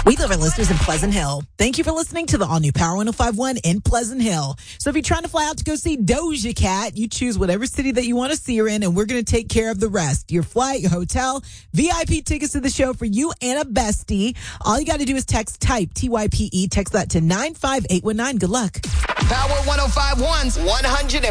We love our listeners in Pleasant Hill. Thank you for listening to the all-new Power 105.1 in Pleasant Hill. So if you're trying to fly out to go see Doja Cat, you choose whatever city that you want to see her in, and we're going to take care of the rest. Your flight, your hotel, VIP tickets to the show for you and a bestie. All you got to do is type TYPE. Text that to 95819. Good luck. Power 105.1's 100